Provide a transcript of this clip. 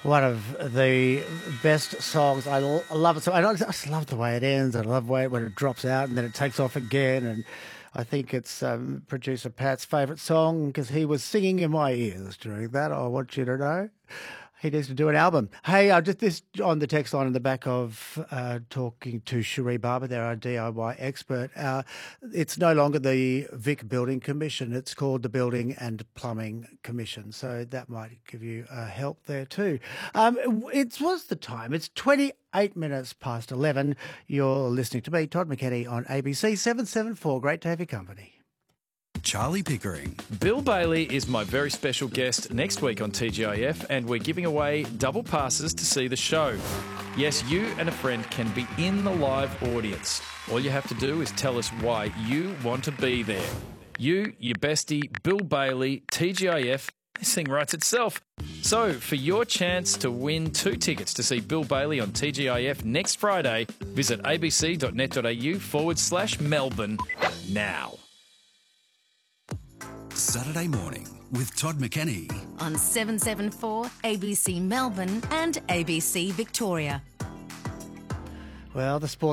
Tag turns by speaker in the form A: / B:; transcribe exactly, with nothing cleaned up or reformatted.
A: One of the best songs. I, l- I love it. So I don't- I just love the way it ends. I love the way it, when it drops out and then it takes off again. And I think it's um, producer Pat's favourite song because he was singing in my ears during that. I want you to know. He needs to do an album. Hey, I just this on the text line in the back of uh, talking to Cherie Barber, they're our D I Y expert. Uh, it's no longer the Vic Building Commission. It's called the Building and Plumbing Commission. So that might give you uh, help there too. Um, it was the time. It's twenty-eight minutes past eleven. You're listening to me, Todd McKenney, on A B C seven seventy-four. Great to have your company.
B: Charlie Pickering.
C: Bill Bailey is my very special guest next week on T G I F, and we're giving away double passes to see the show. Yes, you and a friend can be in the live audience. All you have to do is tell us why you want to be there. You, your bestie, Bill Bailey, T G I F. This thing writes itself. So, for your chance to win two tickets to see Bill Bailey on T G I F next Friday, visit abc.net.au forward slash Melbourne now.
B: Saturday morning with Todd McKenney.
D: On seven seventy-four, A B C Melbourne and A B C Victoria.
A: Well, the sports